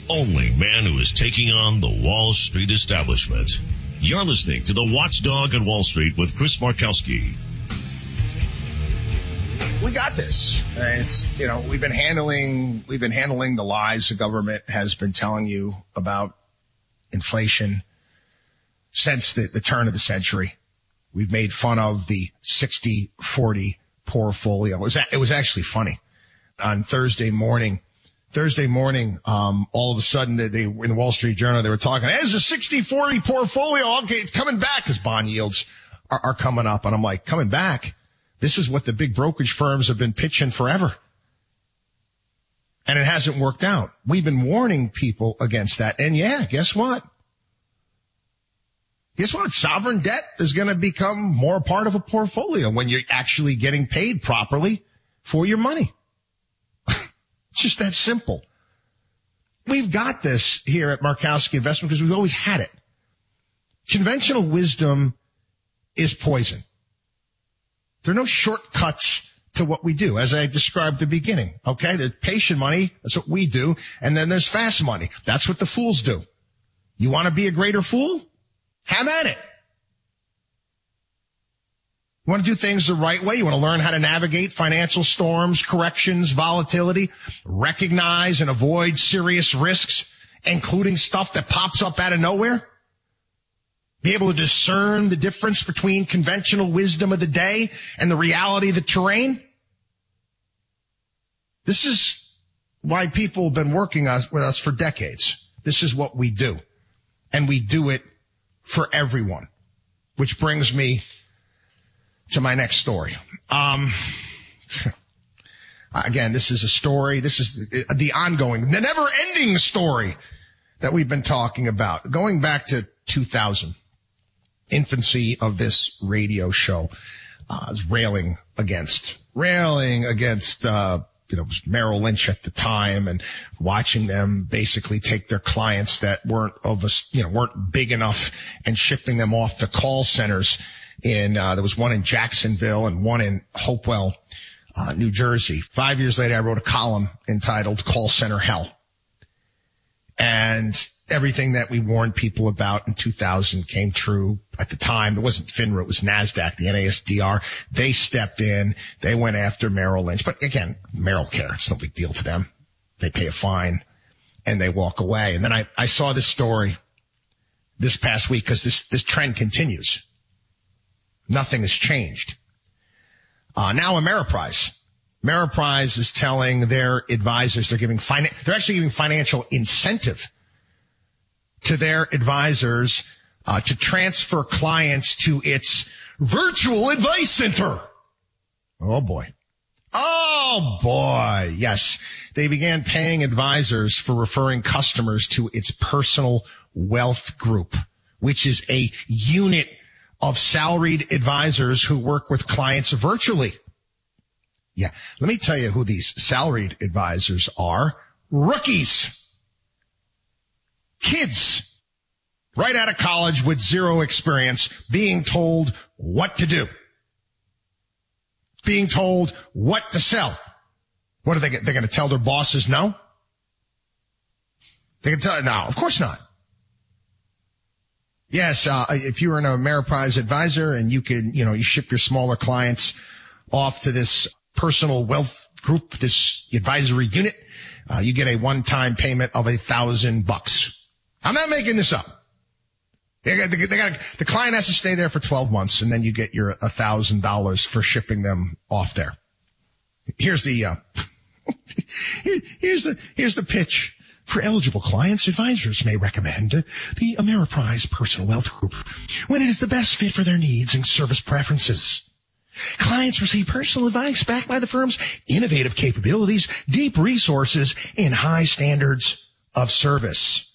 only man who is taking on the Wall Street establishment. You're listening to The Watchdog at Wall Street with Chris Markowski. We got this. It's, we've been handling the lies the government has been telling you about inflation since the turn of the century. We've made fun of the 60-40 portfolio. It was actually funny. On Thursday morning, all of a sudden, in the Wall Street Journal, they were talking, there's a 60-40 portfolio. Okay, it's coming back as bond yields are coming up. And I'm like, coming back? This is what the big brokerage firms have been pitching forever. And it hasn't worked out. We've been warning people against that. And yeah, guess what? Sovereign debt is going to become more part of a portfolio when you're actually getting paid properly for your money. It's just that simple. We've got this here at Markowski Investment because we've always had it. Conventional wisdom is poison. There are no shortcuts to what we do, as I described at the beginning. Okay, there's patient money. That's what we do. And then there's fast money. That's what the fools do. You want to be a greater fool? Have at it. You want to do things the right way? You want to learn how to navigate financial storms, corrections, volatility, recognize and avoid serious risks, including stuff that pops up out of nowhere? Be able to discern the difference between conventional wisdom of the day and the reality of the terrain? This is why people have been working with us for decades. This is what we do. And we do it for everyone. Which brings me to my next story. Again, this is a story. This is the ongoing, the never-ending story that we've been talking about. Going back to 2000, infancy of this radio show, I was railing against Merrill Lynch at the time and watching them basically take their clients that weren't big enough and shipping them off to call centers there was one in Jacksonville and one in Hopewell, New Jersey. 5 years later, I wrote a column entitled Call Center Hell. And everything that we warned people about in 2000 came true at the time. It wasn't FINRA, it was NASDAQ, the NASDR. They stepped in. They went after Merrill Lynch. But again, Merrill care. It's no big deal to them. They pay a fine and they walk away. And then I saw this story this past week because this trend continues. Nothing has changed. Now Ameriprise. Ameriprise is telling their advisors they're actually giving financial incentive to their advisors to transfer clients to its virtual advice center. Oh boy. Yes. They began paying advisors for referring customers to its personal wealth group, which is a unit of salaried advisors who work with clients virtually. Yeah. Let me tell you who these salaried advisors are. Rookies. Kids. Right out of college with zero experience, being told what to do. Being told what to sell. What are they're going to tell their bosses no? They can tell, no, of course not. Yes, if you were an Ameriprise advisor and you could, you ship your smaller clients off to this personal wealth group, this advisory unit, you get a one-time payment of $1,000. I'm not making this up. The client has to stay there for 12 months and then you get your $1,000 for shipping them off there. Here's the pitch. For eligible clients, advisors may recommend the Ameriprise Personal Wealth Group when it is the best fit for their needs and service preferences. Clients receive personal advice backed by the firm's innovative capabilities, deep resources, and high standards of service.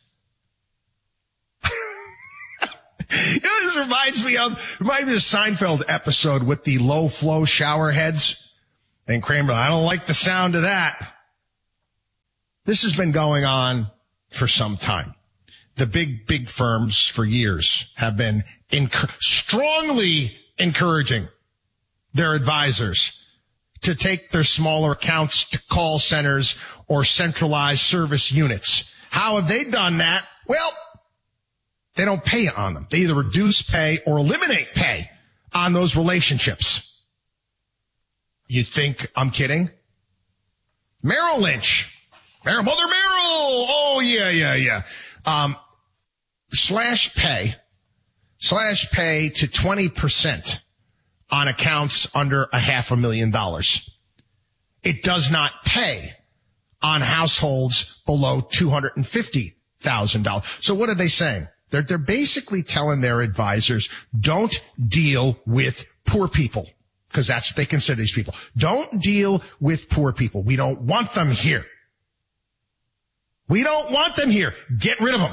This reminds me of the Seinfeld episode with the low flow shower heads. And Kramer, I don't like the sound of that. This has been going on for some time. The big firms for years have been strongly encouraging their advisors to take their smaller accounts to call centers or centralized service units How have they done that? Well, they don't pay on them. They either reduce pay or eliminate pay on those relationships. You think I'm kidding? Merrill Lynch. Mother Merrill. Oh, yeah. Slash pay to 20% on accounts under $500,000. It does not pay on households below $250,000. So what are they saying? They're basically telling their advisors, don't deal with poor people, because that's what they consider these people. Don't deal with poor people. We don't want them here. We don't want them here. Get rid of them.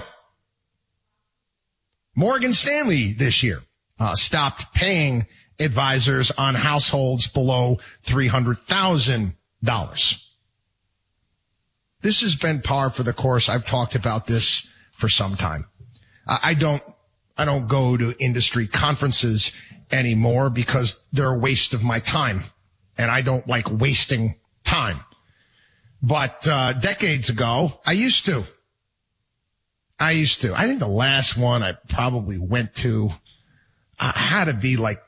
Morgan Stanley this year stopped paying advisors on households below $300,000. This has been par for the course. I've talked about this for some time. I don't go to industry conferences anymore because they're a waste of my time, and I don't like wasting time. But decades ago, I used to. I think the last one I probably went to had to be like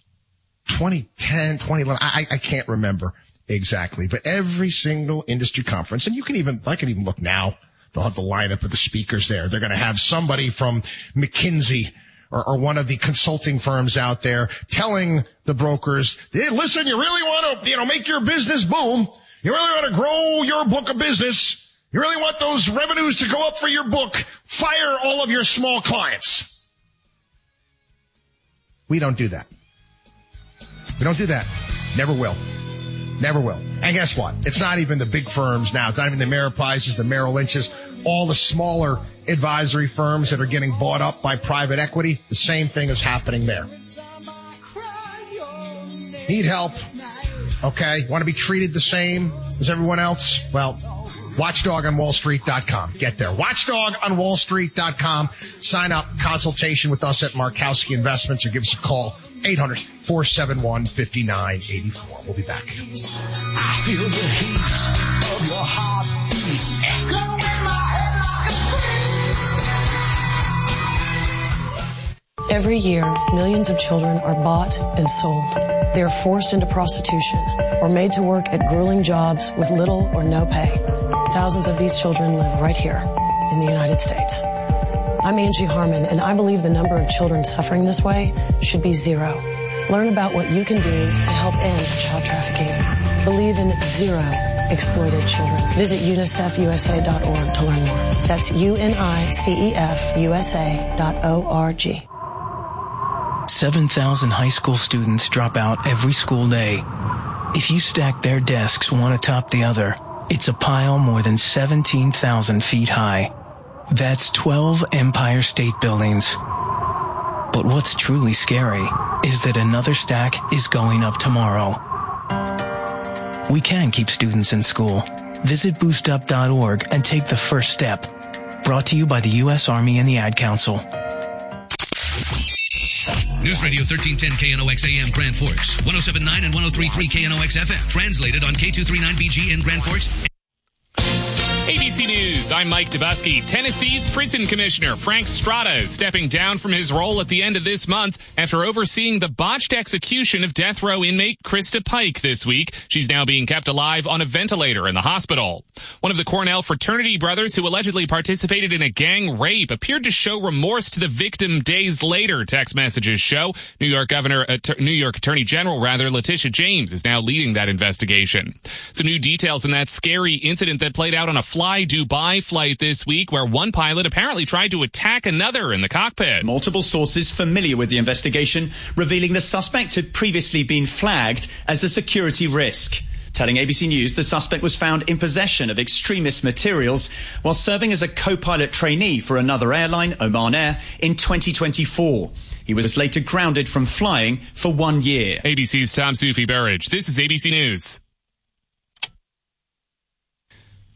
2010, 2011. I can't remember exactly, but every single industry conference, and I can even look now. They'll have the lineup of the speakers there. They're going to have somebody from McKinsey or one of the consulting firms out there telling the brokers, hey, listen, you really want to, make your business boom. You really want to grow your book of business. You really want those revenues to go up for your book. Fire all of your small clients. We don't do that. We don't do that. Never will. Never will. And guess what? It's not even the big firms now. It's not even the Ameriprises, the Merrill Lynches, all the smaller advisory firms that are getting bought up by private equity. The same thing is happening there. Need help? Okay. Want to be treated the same as everyone else? Well, watchdogonwallstreet.com. Get there. Watchdogonwallstreet.com. Sign up. Consultation with us at Markowski Investments, or give us a call. 800-471-5984. We'll be back. I feel the heat of your heartbeat echo in my head like a Every year, millions of children are bought and sold. They are forced into prostitution or made to work at grueling jobs with little or no pay. Thousands of these children live right here in the United States. I'm Angie Harmon, and I believe the number of children suffering this way should be zero. Learn about what you can do to help end child trafficking. Believe in zero exploited children. Visit UNICEFUSA.org to learn more. That's UNICEFUSA.org. 7,000 high school students drop out every school day. If you stack their desks one atop the other, it's a pile more than 17,000 feet high. That's 12 Empire State Buildings. But what's truly scary is that another stack is going up tomorrow. We can keep students in school. Visit boostup.org and take the first step. Brought to you by the U.S. Army and the Ad Council. News Radio 1310 KNOX AM Grand Forks, 107.9 and 103.3 KNOX FM. Translated on K239BG in Grand Forks. ABC News, I'm Mike Dubusky. Tennessee's prison commissioner, Frank Strada, is stepping down from his role at the end of this month after overseeing the botched execution of death row inmate Krista Pike this week. She's now being kept alive on a ventilator in the hospital. One of the Cornell fraternity brothers who allegedly participated in a gang rape appeared to show remorse to the victim days later, text messages show. New York Attorney General Letitia James is now leading that investigation. Some new details in that scary incident that played out on a Fly Dubai flight this week, where one pilot apparently tried to attack another in the cockpit. Multiple sources familiar with the investigation revealing the suspect had previously been flagged as a security risk. Telling ABC News the suspect was found in possession of extremist materials while serving as a co-pilot trainee for another airline, Oman Air, in 2024. He was later grounded from flying for 1 year. ABC's Tom Sufi Burridge. This is ABC News.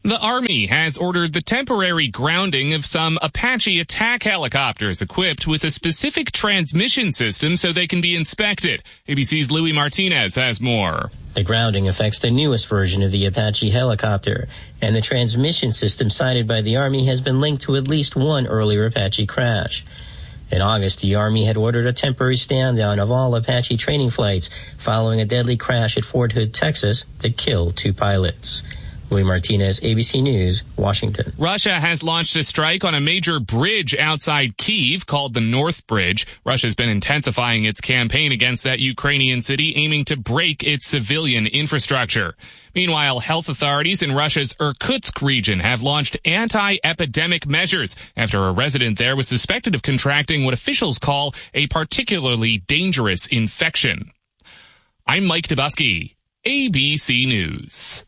The Army has ordered the temporary grounding of some Apache attack helicopters equipped with a specific transmission system so they can be inspected. ABC's Louis Martinez has more. The grounding affects the newest version of the Apache helicopter, and the transmission system cited by the Army has been linked to at least one earlier Apache crash. In August, the Army had ordered a temporary stand-down of all Apache training flights following a deadly crash at Fort Hood, Texas, that killed 2 pilots. Louis Martinez, ABC News, Washington. Russia has launched a strike on a major bridge outside Kyiv called the North Bridge. Russia's been intensifying its campaign against that Ukrainian city, aiming to break its civilian infrastructure. Meanwhile, health authorities in Russia's Irkutsk region have launched anti-epidemic measures after a resident there was suspected of contracting what officials call a particularly dangerous infection. I'm Mike Dubusky, ABC News.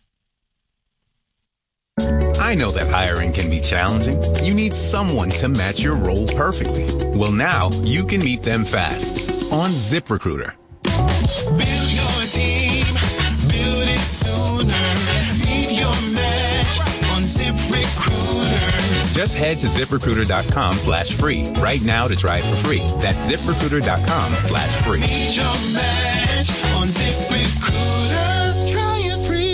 I know that hiring can be challenging. You need someone to match your role perfectly. Well, now you can meet them fast on ZipRecruiter. Build your team, build it sooner. Meet your match on ZipRecruiter. Just head to ZipRecruiter.com/free right now to try it for free. That's ZipRecruiter.com/free. Meet your match on ZipRecruiter. Try it free.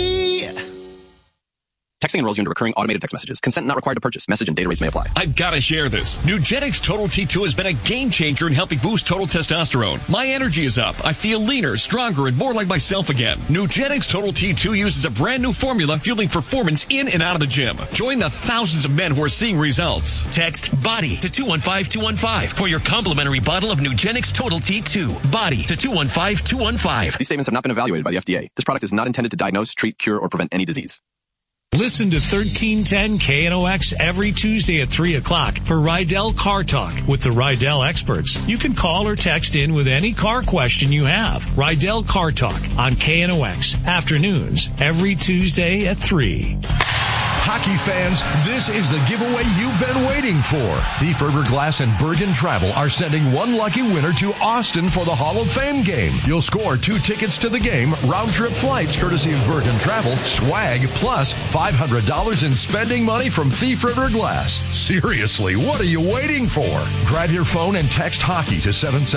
Texting enrolls you into recurring automated text messages. Consent not required to purchase. Message and data rates may apply. I've got to share this. Nugenix Total T2 has been a game changer in helping boost total testosterone. My energy is up. I feel leaner, stronger, and more like myself again. Nugenix Total T2 uses a brand new formula fueling performance in and out of the gym. Join the thousands of men who are seeing results. Text BODY to 215-215 for your complimentary bottle of Nugenix Total T2. BODY to 215-215. These statements have not been evaluated by the FDA. This product is not intended to diagnose, treat, cure, or prevent any disease. Listen to 1310 KNOX every Tuesday at 3 o'clock for Rydell Car Talk with the Rydell experts. You can call or text in with any car question you have. Rydell Car Talk on KNOX afternoons every Tuesday at 3. Hockey fans, this is the giveaway you've been waiting for. The Fiberglass and Bergen Travel are sending one lucky winner to Austin for the Hall of Fame game. You'll score 2 tickets to the game, round-trip flights courtesy of Bergen Travel, swag, plus $500 in spending money from Thief River Glass. Seriously, what are you waiting for? Grab your phone and text hockey to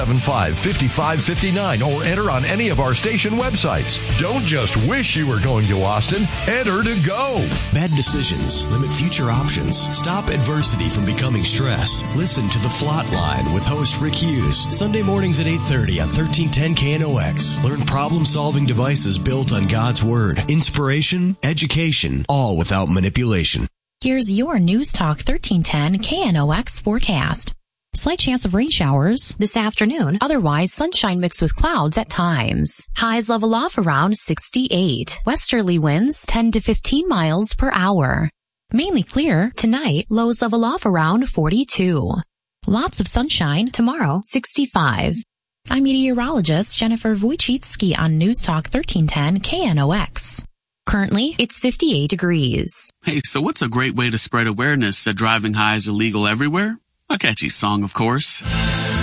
775-5559 or enter on any of our station websites. Don't just wish you were going to Austin. Enter to go. Bad decisions limit future options. Stop adversity from becoming stress. Listen to The Flot Line with host Rick Hughes. Sunday mornings at 8:30 on 1310 KNOX. Learn problem-solving devices built on God's Word. Inspiration, education, all without manipulation. Here's your News Talk 1310 KNOX forecast. Slight chance of rain showers this afternoon. Otherwise, sunshine mixed with clouds at times. Highs level off around 68. Westerly winds 10 to 15 miles per hour. Mainly clear tonight. Lows level off around 42. Lots of sunshine tomorrow, 65. I'm meteorologist Jennifer Wojcicki on News Talk 1310 KNOX. Currently, it's 58 degrees. Hey, so what's a great way to spread awareness that driving high is illegal everywhere? A catchy song, of course.